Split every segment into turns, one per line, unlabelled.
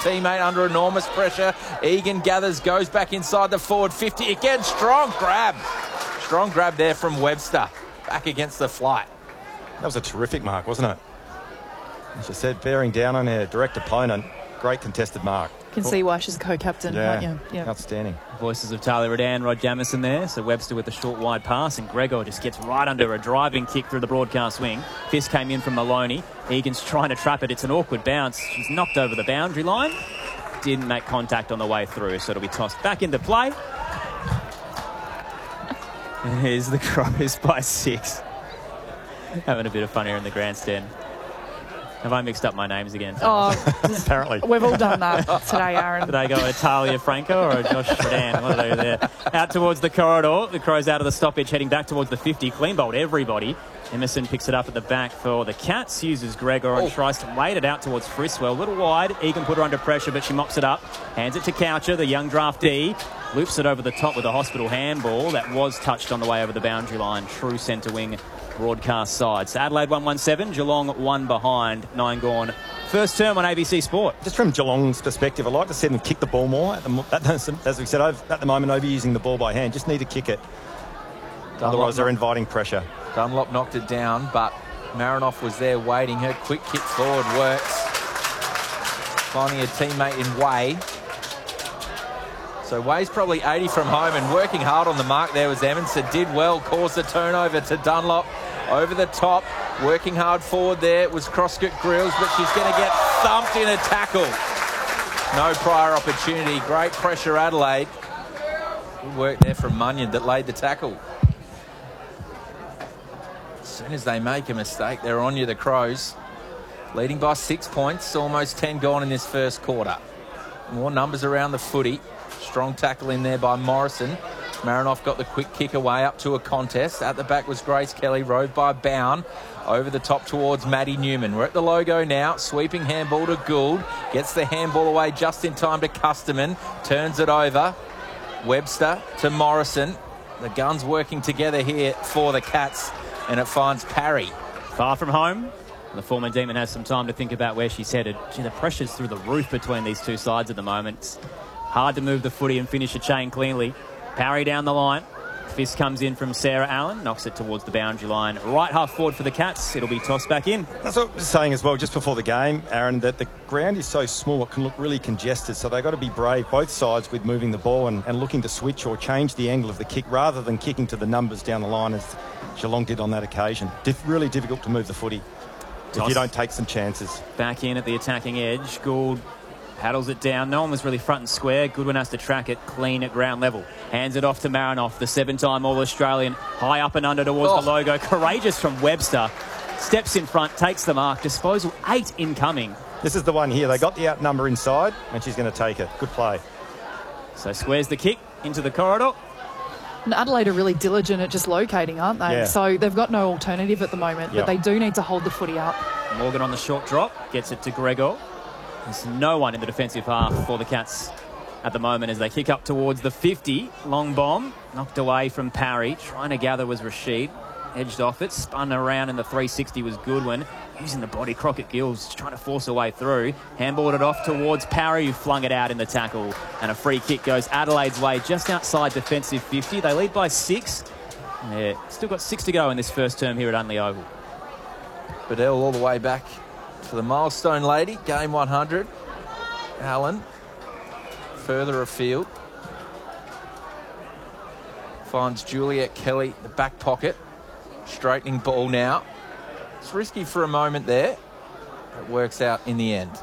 teammate under enormous pressure. Egan gathers, goes back inside the forward 50. Again, strong grab. Strong grab there from Webster. Back against the flight.
That was a terrific mark, wasn't it? As I said, bearing down on her direct opponent. Great contested mark.
You can see why she's a co-captain,
yeah,
can't you? Yeah.
Outstanding.
Voices of Taylor Redan, Rod Jamison there. So Webster with the short wide pass, and Gregor just gets right under a driving kick through the broadcast wing. Fisk came in from Maloney. Egan's trying to trap it. It's an awkward bounce. She's knocked over the boundary line. Didn't make contact on the way through, so it'll be tossed back into play. And here's the Crows by 6. Having a bit of fun here in the grandstand. Have I mixed up my names again?
Oh,
apparently.
We've all done that today, Aaron.
Did I go Talia Franco or Josh Redan? What are they there? Out towards the corridor. The Crows out of the stoppage, heading back towards the 50. Clean bowled everybody. Emerson picks it up at the back for the Cats. Uses Gregor and tries to wade it out towards Friswell. A little wide. Egan put her under pressure, but she mops it up. Hands it to Coucher, the young draftee. Loops it over the top with a hospital handball. That was touched on the way over the boundary line. True centre wing broadcast side. So Adelaide 1-1-7, Geelong 1 behind, 9 gone. First term on ABC Sport.
Just from Geelong's perspective, I'd like to see them kick the ball more. As we said, at the moment, overusing the ball by hand. Just need to kick it. Otherwise, they're inviting pressure.
Dunlop knocked it down, but Marinoff was there waiting. Her quick kick forward works. Finding a teammate in Way. So Way's probably 80 from home and working hard on the mark there was Emerson. Did well, caused the turnover to Dunlop. Over the top, working hard forward there. It was Crosscut Grills, but she's going to get thumped in a tackle. No prior opportunity. Great pressure, Adelaide. Good work there from Munyon that laid the tackle. As soon as they make a mistake, they're on you, the Crows. Leading by 6 points, almost 10 gone in this first quarter. More numbers around the footy. Strong tackle in there by Morrison. Marinoff got the quick kick away up to a contest. At the back was Grace Kelly, rode by Bown. Over the top towards Maddie Newman. We're at the logo now. Sweeping handball to Gould. Gets the handball away just in time to Custerman. Turns it over. Webster to Morrison. The guns working together here for the Cats. And it finds Parry.
Far from home. The former Demon has some time to think about where she's headed. Gee, the pressure's through the roof between these two sides at the moment. It's hard to move the footy and finish a chain cleanly. Parry down the line. Fisk comes in from Sarah Allen. Knocks it towards the boundary line. Right half forward for the Cats. It'll be tossed back in.
That's what I was saying as well just before the game, Aaron, that the ground is so small it can look really congested. So they've got to be brave, both sides, with moving the ball and looking to switch or change the angle of the kick rather than kicking to the numbers down the line as Geelong did on that occasion. Really difficult to move the footy if you don't take some chances.
Back in at the attacking edge. Gould paddles it down. No one was really front and square. Goodwin has to track it clean at ground level. Hands it off to Marinoff, the 7-time All-Australian. High up and under towards the logo. Courageous from Webster. Steps in front, takes the mark. Disposal 8 incoming.
This is the one here. They got the outnumber inside and she's going to take it. Good play.
So squares the kick into the corridor.
And Adelaide are really diligent at just locating, aren't they?
Yeah.
So they've got no alternative at the moment, but they do need to hold the footy up.
Morgan on the short drop. Gets it to Gregor. There's no one in the defensive half for the Cats at the moment as they kick up towards the 50. Long bomb. Knocked away from Parry. Trying to gather was Rashid. Edged off it. Spun around in the 360 was Goodwin. Using the body, Crockett Gills trying to force her way through. Handballed it off towards Parry, who flung it out in the tackle. And a free kick goes Adelaide's way just outside defensive 50. They lead by 6. Yeah, still got 6 to go in this first term here at Unley Oval.
Bedell all the way back to the milestone lady. Game 100. Allen further afield. Finds Juliet Kelly the back pocket. Straightening ball now. It's risky for a moment there. It works out in the end.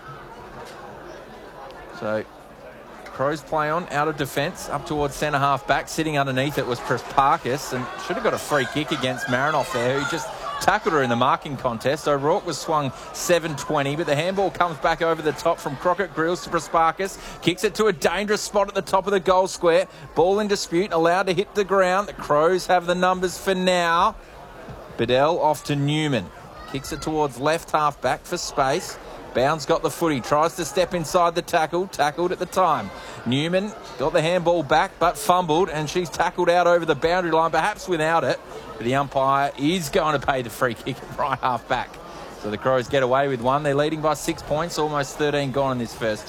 So Crows play on, out of defence, up towards centre half back. Sitting underneath it was Prasparkas and should have got a free kick against Marinoff there, who just tackled her in the marking contest. O'Rourke was swung 7-20, but the handball comes back over the top from Crockett Grills to Prasparkas. Kicks it to a dangerous spot at the top of the goal square. Ball in dispute, allowed to hit the ground. The Crows have the numbers for now. Bedell off to Newman. Kicks it towards left half back for space. Bounds got the footy. Tries to step inside the tackle. Tackled at the time. Newman got the handball back but fumbled, and she's tackled out over the boundary line, perhaps without it. But the umpire is going to pay the free kick at right half back. So the Crows get away with one. They're leading by 6 points. Almost 13 gone in this first